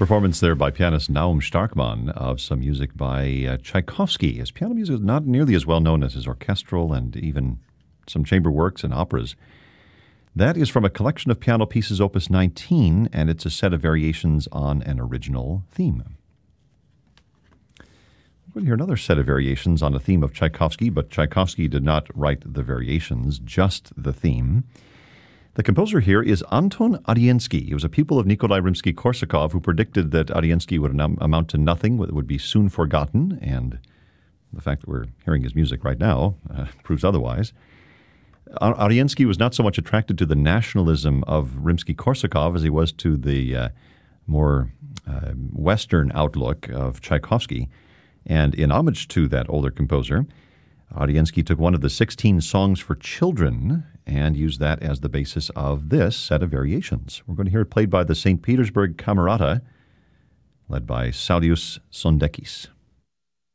Performance there by pianist Naum Starkman of some music by Tchaikovsky. His piano music is not nearly as well known as his orchestral and even some chamber works and operas. That is from a collection of piano pieces, Opus 19, and it's a set of variations on an original theme. We're going to hear another set of variations on a theme of Tchaikovsky, but Tchaikovsky did not write the variations, just the theme. The composer here is Anton Arensky. He was a pupil of Nikolai Rimsky-Korsakov, who predicted that Arensky would amount to nothing, would be soon forgotten, and the fact that we're hearing his music right now proves otherwise. Arensky was not so much attracted to the nationalism of Rimsky-Korsakov as he was to the more Western outlook of Tchaikovsky. And in homage to that older composer, Arensky took one of the 16 songs for children and used that as the basis of this set of variations. We're going to hear it played by the St. Petersburg Camerata, led by Saulius Sondekis.